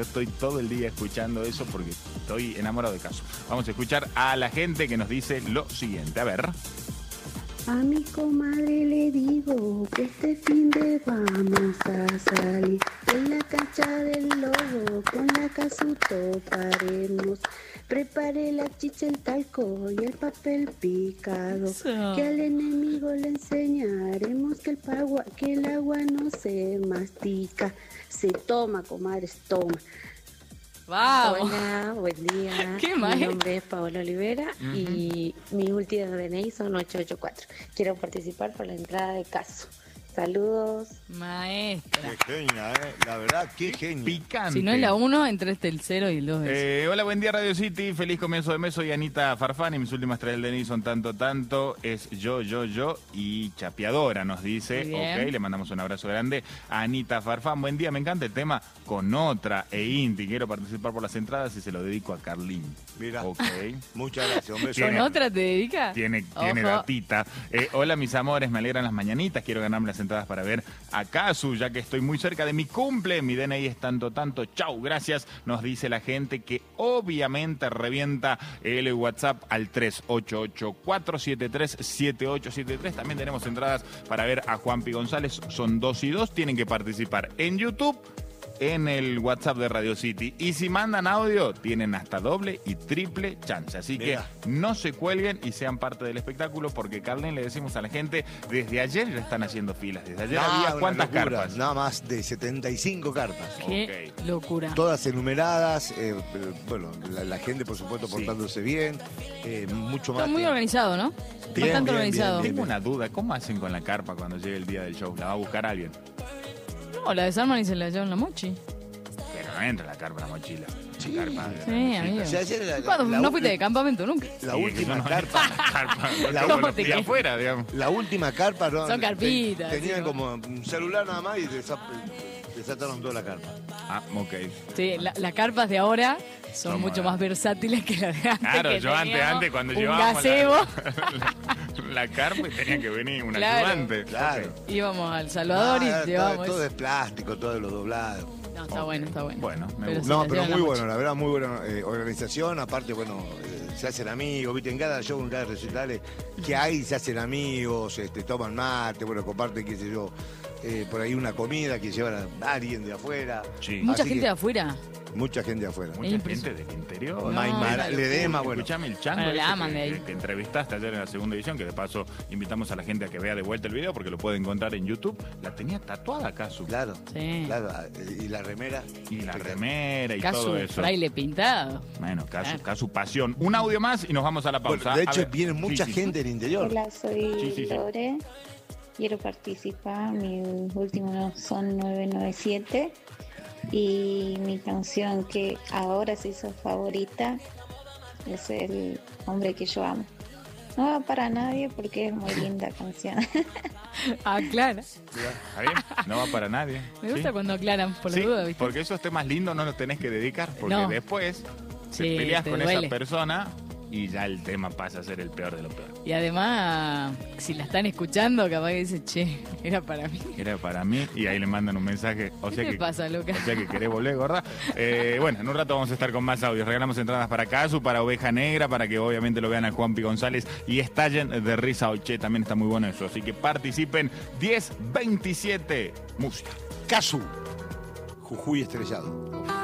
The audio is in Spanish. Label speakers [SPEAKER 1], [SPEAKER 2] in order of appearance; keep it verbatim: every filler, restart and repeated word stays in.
[SPEAKER 1] estoy todo el día escuchando eso porque estoy enamorado de Casu. Vamos a escuchar a la gente que nos dice lo siguiente. A ver.
[SPEAKER 2] A mi comadre le digo que este fin de vamos a salir en la cancha del Lobo, con la Casu toparemos. Prepare la chicha, el talco y el papel picado,
[SPEAKER 3] Eso.
[SPEAKER 2] que al enemigo le enseñaremos que el, pagua, que el agua no se mastica, se toma, comadres, toma.
[SPEAKER 3] Vamos.
[SPEAKER 2] Hola, buen día.
[SPEAKER 3] ¿Qué
[SPEAKER 2] Mi
[SPEAKER 3] maestra?
[SPEAKER 2] nombre es Paola Olivera
[SPEAKER 1] Ujú.
[SPEAKER 2] y mis últimos D N I son ocho ocho cuatro. Quiero participar por la entrada de Casu. Saludos.
[SPEAKER 3] Maestra.
[SPEAKER 4] Qué genia, ¿eh? La verdad, qué genia.
[SPEAKER 1] Picante.
[SPEAKER 3] Si no es la uno, entre este el cero y el dos.
[SPEAKER 1] Eh, hola, buen día Radio City, feliz comienzo de mes, soy Anita Farfán y mis últimas tres del D N I son tanto, tanto, es yo, yo, yo y chapeadora, nos dice.
[SPEAKER 3] Muy bien.
[SPEAKER 1] Ok, le mandamos un abrazo grande a Anita Farfán. Buen día, me encanta el tema con otra e Inti, quiero participar por las entradas y se lo dedico a Carlín.
[SPEAKER 4] Mira,
[SPEAKER 1] Ok.
[SPEAKER 4] muchas gracias, hombre.
[SPEAKER 1] Tiene-
[SPEAKER 3] ¿Con otra te dedica?
[SPEAKER 1] Tiene, tiene
[SPEAKER 3] Ojo.
[SPEAKER 1] datita. Eh, hola, mis amores, me alegran las mañanitas. Quiero ganarme las entradas para ver a Casu, ya que estoy muy cerca de mi cumple. Mi D N I es tanto, tanto. Chau, gracias. Nos dice la gente que obviamente revienta el WhatsApp al tres ocho ocho, cuatro siete tres, siete ocho siete tres. También tenemos entradas para ver a Juanpi González. Son dos y dos. Tienen que participar en YouTube, en el WhatsApp de Radio City. Y si mandan audio, tienen hasta doble y triple chance. Así
[SPEAKER 4] Mira.
[SPEAKER 1] que no se cuelguen y sean parte del espectáculo, porque Carlen, le decimos a la gente, desde ayer ya están haciendo filas. Desde ayer
[SPEAKER 4] No,
[SPEAKER 1] había
[SPEAKER 4] una
[SPEAKER 1] cuántas
[SPEAKER 4] locura,
[SPEAKER 1] carpas.
[SPEAKER 4] Nada más de setenta y cinco carpas.
[SPEAKER 3] Qué
[SPEAKER 1] Ok.
[SPEAKER 3] locura.
[SPEAKER 4] Todas enumeradas, eh, pero, bueno, la, la gente por supuesto
[SPEAKER 1] Sí.
[SPEAKER 4] portándose bien, eh, mucho más.
[SPEAKER 3] Está muy
[SPEAKER 4] que-
[SPEAKER 3] organizado, ¿no?
[SPEAKER 4] Bien,
[SPEAKER 3] Bastante
[SPEAKER 4] bien,
[SPEAKER 3] organizado.
[SPEAKER 4] bien,
[SPEAKER 1] Tengo una duda, ¿cómo hacen con la carpa cuando llegue el día del show? ¿La va a buscar alguien?
[SPEAKER 3] No, la desarman y se la llevan la mochi.
[SPEAKER 1] Pero no entra la carpa en la mochila.
[SPEAKER 4] Sí.
[SPEAKER 1] La carpa,
[SPEAKER 3] Sí,
[SPEAKER 1] la
[SPEAKER 3] amigo.
[SPEAKER 4] O sea, ayer la- la-
[SPEAKER 3] ¿Cuándo?
[SPEAKER 4] la-
[SPEAKER 3] ¿No fuiste de campamento nunca?
[SPEAKER 4] La
[SPEAKER 1] Sí,
[SPEAKER 4] última
[SPEAKER 1] eso no
[SPEAKER 4] carpa.
[SPEAKER 1] entra la carpa.
[SPEAKER 4] La
[SPEAKER 1] como
[SPEAKER 3] última-
[SPEAKER 1] los de afuera, digamos.
[SPEAKER 4] La última carpa, ¿no?
[SPEAKER 3] Son carpitas,
[SPEAKER 4] Te- Tenían
[SPEAKER 3] sí,
[SPEAKER 4] como un celular nada más y desa- desataron toda la carpa.
[SPEAKER 1] Ah, ok.
[SPEAKER 3] Sí, la- las carpas de ahora son
[SPEAKER 1] Son
[SPEAKER 3] mucho
[SPEAKER 1] modernas.
[SPEAKER 3] más versátiles que las de antes.
[SPEAKER 1] Claro,
[SPEAKER 3] que
[SPEAKER 1] yo antes,
[SPEAKER 3] teníamos
[SPEAKER 1] antes cuando
[SPEAKER 3] un
[SPEAKER 1] llevábamos
[SPEAKER 3] gazebo,
[SPEAKER 1] la, la carpa y tenía que venir un
[SPEAKER 3] Claro.
[SPEAKER 1] ayudante.
[SPEAKER 4] Claro.
[SPEAKER 1] Ok.
[SPEAKER 3] íbamos al Salvador
[SPEAKER 4] Ah,
[SPEAKER 3] y
[SPEAKER 4] todo,
[SPEAKER 3] llevábamos.
[SPEAKER 4] todo es plástico, todo lo doblado.
[SPEAKER 3] No, está bueno, está bueno.
[SPEAKER 1] Bueno, me
[SPEAKER 3] Pero
[SPEAKER 1] gusta.
[SPEAKER 3] sí,
[SPEAKER 4] No,
[SPEAKER 3] la
[SPEAKER 4] pero
[SPEAKER 3] llevan
[SPEAKER 4] muy
[SPEAKER 3] la
[SPEAKER 4] bueno,
[SPEAKER 3] mochi.
[SPEAKER 4] la verdad, muy buena eh, organización. Aparte, bueno, eh, se hacen amigos, ¿viste? En cada show, en cada recital que hay, se hacen amigos, este, toman mate, bueno, comparten, qué sé yo, eh, por ahí una comida que llevan a alguien de afuera.
[SPEAKER 1] Sí.
[SPEAKER 3] Mucha
[SPEAKER 4] Así
[SPEAKER 3] gente
[SPEAKER 4] que-
[SPEAKER 3] de afuera.
[SPEAKER 4] Mucha gente de afuera.
[SPEAKER 1] Mucha
[SPEAKER 3] Es
[SPEAKER 1] gente del interior.
[SPEAKER 3] No,
[SPEAKER 4] Maimara,
[SPEAKER 3] es una
[SPEAKER 4] Ledema, bueno.
[SPEAKER 1] Escuchame el chango
[SPEAKER 3] Bueno, la
[SPEAKER 1] ese
[SPEAKER 3] aman
[SPEAKER 1] que,
[SPEAKER 3] de ahí.
[SPEAKER 1] que- que entrevistaste ayer en la segunda edición, que de paso invitamos a la gente a que vea de vuelta el video porque lo puede encontrar en YouTube. La tenía tatuada Casu.
[SPEAKER 4] Claro,
[SPEAKER 3] Sí.
[SPEAKER 4] claro. eh, Y la remera.
[SPEAKER 1] Y la
[SPEAKER 4] espectacular.
[SPEAKER 1] remera y
[SPEAKER 3] Casu,
[SPEAKER 1] todo eso.
[SPEAKER 3] fraile pintado.
[SPEAKER 1] Bueno, Casu,
[SPEAKER 3] Claro.
[SPEAKER 1] Casu pasión. Un audio más y nos vamos a la pausa.
[SPEAKER 4] Bueno, de
[SPEAKER 1] A
[SPEAKER 4] hecho,
[SPEAKER 1] ver.
[SPEAKER 4] viene
[SPEAKER 1] Sí,
[SPEAKER 4] mucha
[SPEAKER 1] sí.
[SPEAKER 4] gente del interior.
[SPEAKER 2] Hola, soy
[SPEAKER 1] Sí, sí, sí.
[SPEAKER 2] Lore. Quiero participar. Mis últimos son nueve nueve siete. Y mi canción que ahora se hizo favorita es El hombre que yo amo. No va para nadie porque es muy linda canción.
[SPEAKER 3] Aclara.
[SPEAKER 1] ¿Está bien? No va para nadie.
[SPEAKER 3] Me gusta
[SPEAKER 1] Sí.
[SPEAKER 3] cuando aclaran por la
[SPEAKER 1] Sí,
[SPEAKER 3] duda, ¿viste?
[SPEAKER 1] porque esos temas lindos no los tenés que dedicar, porque
[SPEAKER 3] No.
[SPEAKER 1] después
[SPEAKER 3] Sí,
[SPEAKER 1] te peleas
[SPEAKER 3] te
[SPEAKER 1] con
[SPEAKER 3] duele.
[SPEAKER 1] esa persona y ya el tema pasa a ser el peor de lo peor.
[SPEAKER 3] Y además, si la están escuchando, capaz que dice, che, era para mí.
[SPEAKER 1] Era para mí y ahí le mandan un mensaje. O
[SPEAKER 3] ¿Qué
[SPEAKER 1] sea
[SPEAKER 3] te
[SPEAKER 1] que,
[SPEAKER 3] pasa, Luca?
[SPEAKER 1] O sea que querés volver, gorda. Eh, bueno, en un rato vamos a estar con más audios. Regalamos entradas para Casu, para Oveja Negra, para que obviamente lo vean a Juanpi González y estallen de risa hoy. Che, también está muy bueno eso. Así que participen. diez veintisiete música.
[SPEAKER 4] Casu, Jujuy estrellado.